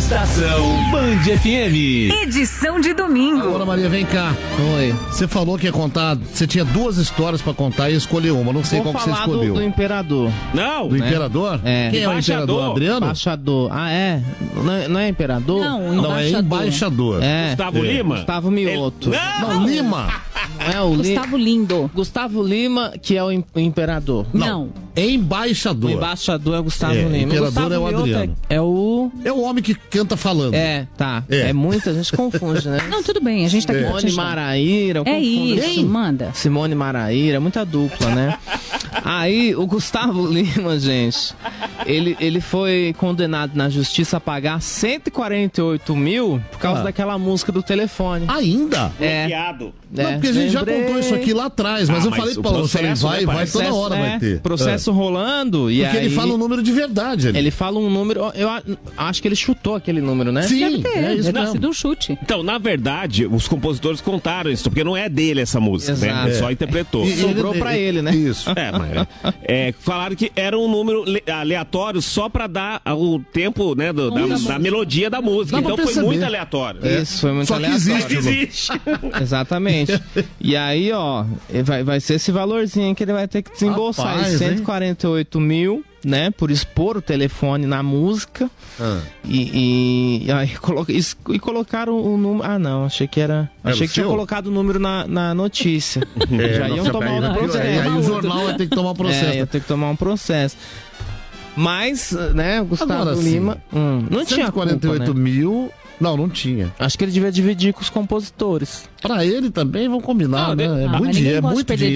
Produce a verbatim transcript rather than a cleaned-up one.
Estação Band F M. Edição de domingo. Agora, Maria, vem cá. Oi. Você falou que ia contar, você tinha duas histórias pra contar e escolheu uma. Não sei Vou qual que você falar escolheu. do, do imperador. Não. Do né? imperador? É. Quem é o Embaixador. imperador, Adriano? Embaixador. Ah, é? Não é, não é imperador? Não, Não, é embaixador. É. Gustavo É. Lima? Gustavo Mioto. Ele- Não, Lima. Não é o Li... Gustavo Lindo. Gustavo Lima, que é o im- o imperador. Não. O Embaixador. embaixador é o Gustavo É, Lima. imperador Gustavo é o Mioto Adriano. É, é o... É o homem que canta falando. É, tá. É. É, muita gente confunde, né? Não, tudo bem, a gente tá aqui pra te Simone ajudar. Maraíra. eu É confundo. isso, Quem? manda. Simone Maraíra, muita dupla, né? Aí, o Gustavo Lima, gente, ele, ele foi condenado na justiça a pagar cento e quarenta e oito mil por causa Ah. daquela música do telefone. Ainda? É, Bloqueado. Não, é, porque a gente já lembrei. contou isso aqui lá atrás, mas Ah, eu mas falei o pro Paulo, eu falei, processo, vai, né, vai, pai? toda Processo, hora é, vai ter. Processo rolando e Porque aí... ele fala um número de verdade ali. Ele fala um número, eu a- acho que ele chutou aquele número, né? Sim, Deve ter, é isso deve ter mesmo. sido um chute. Então, na verdade, os compositores contaram isso, porque não é dele essa música, né? Exato. Ele só É. interpretou. E- Sobrou pra ele, né? Isso. É, mas é, falaram que era um número le- aleatório só pra dar o tempo, né, do- da, da melodia da música. Dá pra Então foi perceber. muito aleatório. Isso, foi muito Só que aleatório. existe, Mas Lu. existe. Exatamente. E aí, ó, vai, vai ser esse valorzinho que ele vai ter que desembolsar. Rapaz, aí, cento e quarenta e oito mil, né? Por expor o telefone na música. Ah. E, e, e aí coloca, isso- e colocaram o número. Ah, não, achei que era. Era achei o que tinha seu? colocado o número na, na notícia. É, Já iam nossa, tomar aí, um vai- processo. aí, aí o jornal vai ter que tomar um processo. É, ia ter que tomar um processo. Mas, né, o Gustavo Agora sim. Lima. hum, não tinha cento e quarenta e oito culpa, né? mil. Não, não tinha. Acho que ele devia dividir com os compositores. Pra ele também, vão combinar, Não, né? É ah, muito mas ninguém dinheiro, é gosta de muito perder dinheiro.